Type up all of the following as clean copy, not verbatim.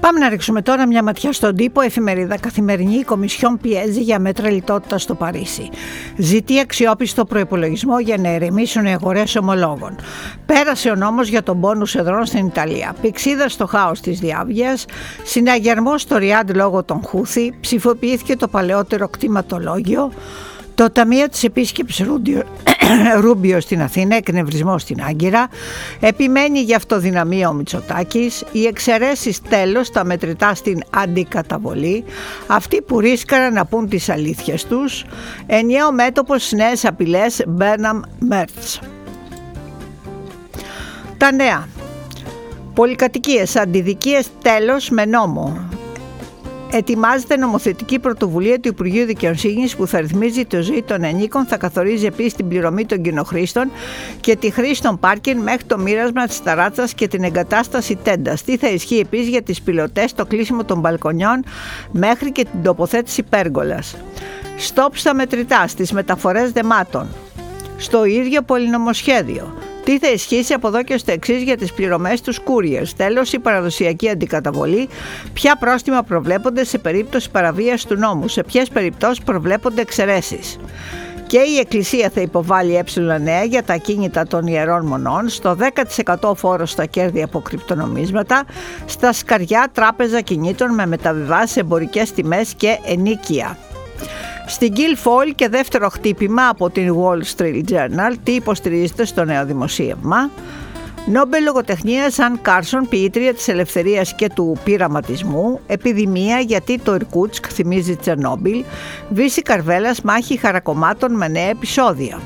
Πάμε να ρίξουμε τώρα μια ματιά στον τύπο. Εφημερίδα Καθημερινή. Η Κομισιόν πιέζει για μέτρα λιτότητας στο Παρίσι. Ζητεί αξιόπιστο προϋπολογισμό για να ερεμήσουν οι αγορές ομολόγων. Πέρασε ο νόμος για τον πόνους εδρών στην Ιταλία. Πηξίδα στο χάος της διάβγειας. Συναγερμός στο Ριάντ λόγω των Χούθη. Ψηφοποιήθηκε το παλαιότερο κτηματολόγιο. Το Ταμείο της Επίσκεψης Ρούμπιο στην Αθήνα, εκνευρισμό στην Άγκυρα. Επιμένει για αυτοδυναμία ο Μητσοτάκης. Οι εξαιρέσεις τέλος, τα μετρητά στην αντικαταβολή. Αυτοί που ρίσκαραν να πούν τις αλήθειες τους. Ενιαίο μέτωπος, νέες απειλές, Μπέρναμ Μέρτς. Τα νέα. Πολυκατοικίες, αντιδικίες τέλος με νόμο. Ετοιμάζεται νομοθετική πρωτοβουλία του Υπουργείου Δικαιοσύνης που θα ρυθμίζει τη ζωή των ενίκων, θα καθορίζει επίσης την πληρωμή των κοινοχρήστων και τη χρήση των πάρκινγκ μέχρι το μοίρασμα της ταράτσας και την εγκατάσταση τέντας. Τι θα ισχύει επίσης για τις πιλωτές, το κλείσιμο των μπαλκονιών μέχρι και την τοποθέτηση πέργολας. Στόπ στα μετρητά, στις μεταφορές δεμάτων. Στο ίδιο πολυνομοσχέδιο. Τι θα ισχύσει από εδώ και στο εξής για τις πληρωμές τους couriers. Τέλος, η παραδοσιακή αντικαταβολή. Ποια πρόστιμα προβλέπονται σε περίπτωση παραβίασης του νόμου. Σε ποιες περιπτώσεις προβλέπονται εξαιρέσεις. Και η Εκκλησία θα υποβάλει ε9 για τα ακίνητα των ιερών μονών. Στο 10% φόρο στα κέρδη από κρυπτονομίσματα. Στα σκαριά τράπεζα κινήτων με μεταβιβάσεις σε εμπορικές τιμές και ενίκεια. Στην Guildfall και δεύτερο χτύπημα από την Wall Street Journal. Τι υποστηρίζεται στο νέο δημοσίευμα. Νόμπελ λογοτεχνίας Αν Κάρσον, ποιήτρια της ελευθερίας και του πειραματισμού. Επιδημία γιατί το Ιρκούτσκ θυμίζει Τσερνόμπιλ. Βύση Καρβέλας, μάχη χαρακομμάτων με νέα επεισόδια.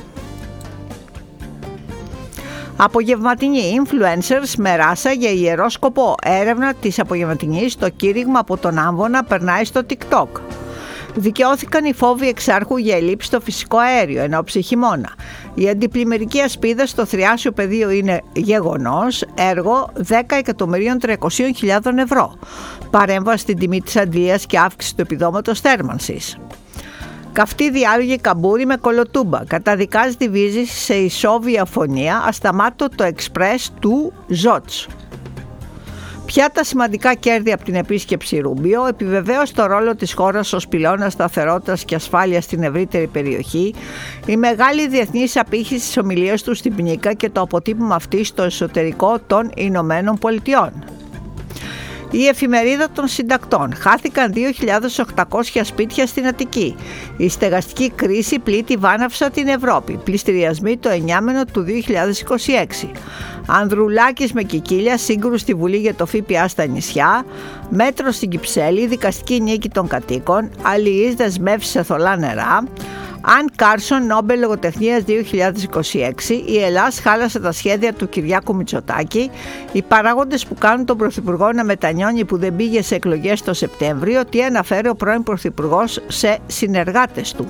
Απογευματινή influencers με ράσα για ιερό σκοπό. Έρευνα της απογευματινής, το κήρυγμα από τον Άμβονα περνάει στο TikTok. Δικαιώθηκαν οι φόβοι εξάρχου για ελλείψη στο φυσικό αέριο εν ώψη χειμώνα. Η αντιπλημμυρική ασπίδα στο θριάσιο πεδίο είναι γεγονός, έργο 10.300.000 ευρώ. Παρέμβαση στην τιμή της αντλίας και αύξηση του επιδόματος θέρμανσης. Καυτή διάλογη Καμπούρη με Κολοτούμπα. Καταδικάζει τη βίζηση σε ισόβια φωνία. Ασταμάτητο το εξπρές του Ζότς. Ποια τα σημαντικά κέρδη από την επίσκεψη Ρούμπιο, επιβεβαίωσε το ρόλο της χώρας ως πυλώνας σταθερότητας και ασφάλειας στην ευρύτερη περιοχή, η μεγάλη διεθνής απήχηση της ομιλίας του στην Πνίκα και το αποτύπωμα αυτή στο εσωτερικό των Ηνωμένων Πολιτειών. Η εφημερίδα των συντακτών. Χάθηκαν 2.800 σπίτια στην Αττική. Η στεγαστική κρίση πλήττει βάναυσα την Ευρώπη. Πληστηριασμοί το εννιάμενο του 2026. Ανδρουλάκης με Κικίλια, σύγκρουση στη Βουλή για το ΦΠΑ στα νησιά. Μέτρο στην Κυψέλη, δικαστική νίκη των κατοίκων. Αλληλείς δεσμεύσεις σε θολά νερά. Αν Κάρσον, Νόμπελ λογοτεχνίας 2026, η Ελλάς χάλασε τα σχέδια του Κυριάκου Μητσοτάκη, οι παράγοντες που κάνουν τον Πρωθυπουργό να μετανιώνει που δεν πήγε σε εκλογές το Σεπτέμβριο, τι αναφέρει ο πρώην Πρωθυπουργός σε συνεργάτες του.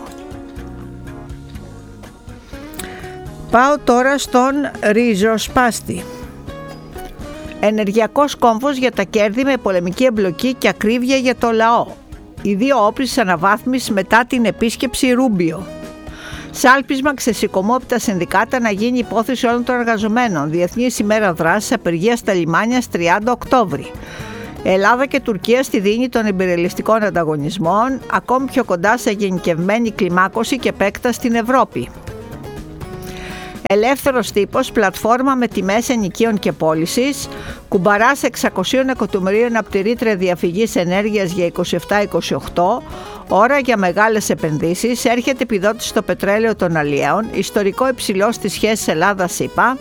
Πάω τώρα στον ριζοσπάστη. Ενεργειακός κόμβος για τα κέρδη με πολεμική εμπλοκή και ακρίβεια για το λαό. Οι δύο όπλες της αναβάθμισης μετά την επίσκεψη Ρούμπιο. Σάλπισμα ξεσηκωμό από τα συνδικάτα να γίνει υπόθεση όλων των εργαζομένων. Διεθνής ημέρα δράσης, απεργία στα λιμάνια 30 Οκτώβρη. Ελλάδα και Τουρκία στη δίνη των εμπειριαλιστικών ανταγωνισμών, ακόμη πιο κοντά σε γενικευμένη κλιμάκωση και επέκταση στην Ευρώπη. Ελεύθερος τύπος, πλατφόρμα με τιμές ενοικίων και πώλησης. Κουμπαράς 600 εκατομμυρίων από τη ρήτρα διαφυγής ενέργειας για 27-28. Ώρα για μεγάλες επενδύσεις. Έρχεται επιδότηση στο πετρέλαιο των αλλιέων. Ιστορικό υψηλό στις σχέσεις Ελλάδα-ΣΥΠΑ.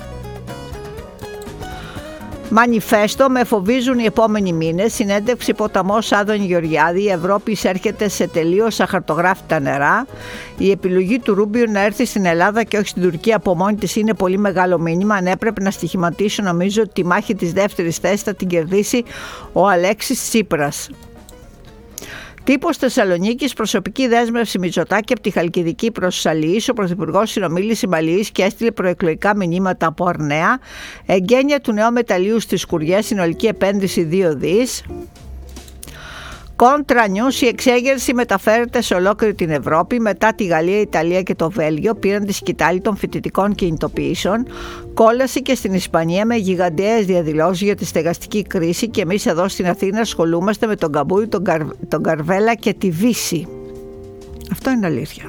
Μανιφέστο, με φοβίζουν οι επόμενοι μήνες. Συνέντευξη ποταμός Άδωνη Γεωργιάδη. Η Ευρώπη εισέρχεται σε τελείως αχαρτογράφητα νερά. Η επιλογή του Ρούμπιο να έρθει στην Ελλάδα και όχι στην Τουρκία από μόνη της είναι πολύ μεγάλο μήνυμα. Αν έπρεπε να στοιχηματίσω, νομίζω ότι τη μάχη της δεύτερης θέσης θα την κερδίσει ο Αλέξης Τσίπρας. Τύπος Θεσσαλονίκης, προσωπική δέσμευση Μητσοτάκη από τη Χαλκιδική προς τους αλληλείς. Ο Πρωθυπουργός συνομίλησε με αλληλείς και έστειλε προεκλογικά μηνύματα από Ορνέα. Εγγένεια του νέου μεταλλείου στις Σκουριές, συνολική επένδυση 2 δις. Contra News, η εξέγερση μεταφέρεται σε ολόκληρη την Ευρώπη. Μετά τη Γαλλία, η Ιταλία και το Βέλγιο πήραν τη σκητάλη των φοιτητικών κινητοποιήσεων. Κόλασε και στην Ισπανία με γιγαντιαίες διαδηλώσεις για τη στεγαστική κρίση, και εμείς εδώ στην Αθήνα ασχολούμαστε με τον Καμπούρη, τον Καρβέλα και τη Βύση. Αυτό είναι αλήθεια.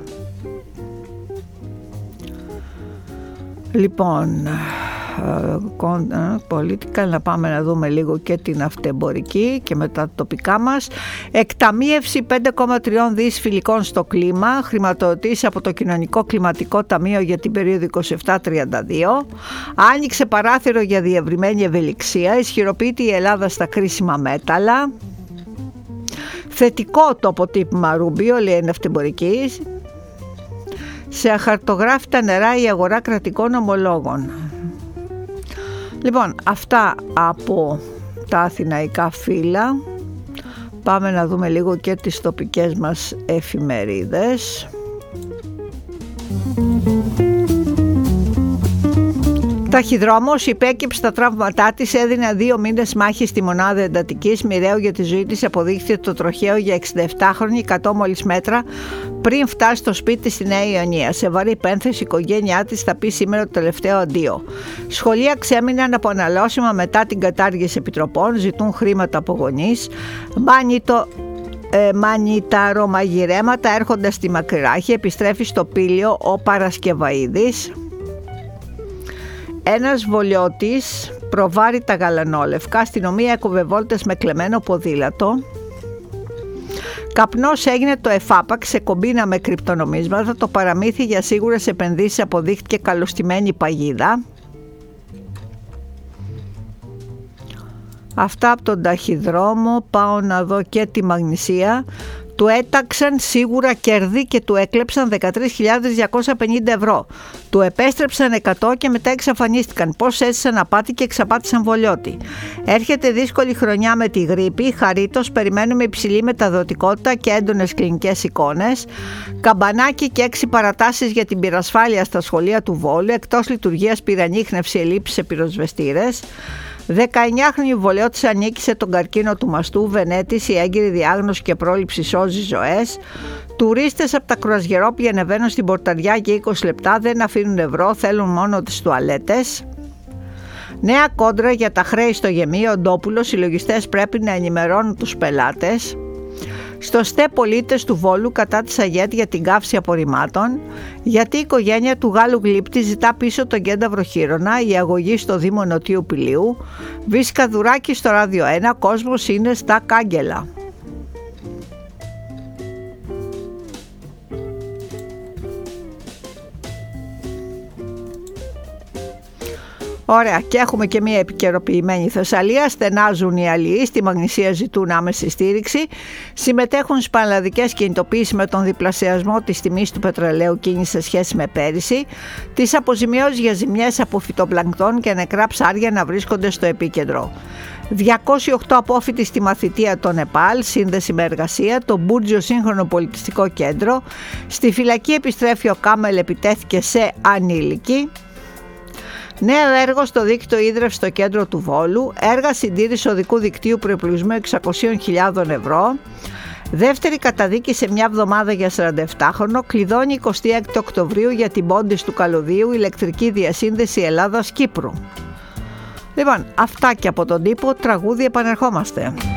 Λοιπόν, πολιτικά, να πάμε να δούμε λίγο και την αυτεμπορική και μετά τα τοπικά μας. Εκταμείευση 5,3 δις φιλικών στο κλίμα, χρηματοδοτήσει από το Κοινωνικό Κλιματικό Ταμείο για την περίοδο 27-32. Άνοιξε παράθυρο για διευρυμένη ευελιξία, ισχυροποιείται η Ελλάδα στα κρίσιμα μέταλλα. Θετικό το αποτύπωμα Ρούμπιο, λέει η αυτεμπορική. Σε αχαρτογράφητα νερά η αγορά κρατικών ομολόγων. Λοιπόν, αυτά από τα αθηναϊκά φύλλα. Πάμε να δούμε λίγο και τις τοπικές μας εφημερίδες. Ταχυδρόμος υπέκυψε τα τραύματά της, έδινε 2 μήνες μάχη στη μονάδα εντατικής. Μοιραίο για τη ζωή της αποδείχθηκε το τροχαίο για 67χρονη, 100 μόλις μέτρα πριν φτάσει στο σπίτι της στη Νέα Ιωνία. Σε βαρύ πένθεση η οικογένειά της θα πει σήμερα το τελευταίο αντίο. Σχολεία ξέμειναν από αναλώσιμα μετά την κατάργηση επιτροπών, ζητούν χρήματα από γονείς. Μανιταρομαγειρέματα έρχονται στη Μακρυράχη, επιστρέφει στο Πήλιο ο Παρασκευαίδης. Ένας βολιώτης προβάρει τα γαλανόλευκα, αστυνομία έκοβε βόλτες με κλεμμένο ποδήλατο. Καπνός έγινε το εφάπαξ σε κομπίνα με κρυπτονομίσματα, το παραμύθι για σίγουρες επενδύσεις αποδείχτηκε καλωστημένη παγίδα. Αυτά από τον ταχυδρόμο. Πάω να δω και τη Μαγνησία. Του έταξαν σίγουρα κέρδη και του έκλεψαν 13.250 ευρώ. Του επέστρεψαν 100 και μετά εξαφανίστηκαν. Πώς έζησαν απάτη και εξαπάτησαν βολιώτη. Έρχεται δύσκολη χρονιά με τη γρίπη. Χαρίτος, περιμένουμε υψηλή μεταδοτικότητα και έντονες κλινικές εικόνες. Καμπανάκι και 6 παρατάσεις για την πυρασφάλεια στα σχολεία του Βόλου. Εκτός λειτουργίας πυρανίχνευση, ελλείψεις σε πυροσβεστήρες. 19χρονη βολιώτης ανήκησε τον καρκίνο του μαστού. Βενέτης, η έγκυρη διάγνωση και πρόληψη σώζει ζωές. Τουρίστες από τα κρουαζιερόπλια ανεβαίνουν στην πορταριά για 20 λεπτά, δεν αφήνουν ευρώ, θέλουν μόνο τις τουαλέτες. Νέα κόντρα για τα χρέη στο γεμείο. Ο Ντόπουλος, οι λογιστές πρέπει να ενημερώνουν τους πελάτες. Στο ΣΤΕ πολίτες του Βόλου κατά της ΑΓΕΤ για την καύση απορριμμάτων. Γιατί η οικογένεια του Γάλλου γλύπτη ζητά πίσω τον κένταυρο χείρονα. Η αγωγή στο Δήμο Νοτιού Πηλίου. Βίσκα Δουράκη στο Ράδιο 1. Κόσμος είναι στα κάγκελα. Ωραία, και έχουμε και μια επικαιροποιημένη Θεσσαλία. Στενάζουν οι αλληλείς, στη Μαγνησία ζητούν άμεση στήριξη. Συμμετέχουν στις πανελλαδικές κινητοποίησεις με τον διπλασιασμό της τιμής του πετρελαίου κίνηση σε σχέση με πέρυσι. Τις αποζημιώσεις για ζημιές από φυτοπλανκτών και νεκρά ψάρια να βρίσκονται στο επίκεντρο. 208 απόφοιτοι στη μαθητεία των ΕΠΑΛ, σύνδεση με εργασία, το Μπούρτζιο Σύγχρονο Πολιτιστικό Κέντρο. Στη φυλακή επιστρέφει ο Κάμελ, επιτέθηκε σε ανήλικη. Νέο έργο στο δίκτυο ίδρυυση στο κέντρο του Βόλου. Έργα συντήρηση οδικού δικτύου προϋπολογισμού 600.000 ευρώ. Δεύτερη καταδίκη σε μια εβδομάδα για 47χρονο. Κλειδώνει 26 Οκτωβρίου για την πόντις του καλωδίου ηλεκτρική διασύνδεση Ελλάδας-Κύπρου. Λοιπόν, αυτά και από τον τύπο. Τραγούδι, επανερχόμαστε.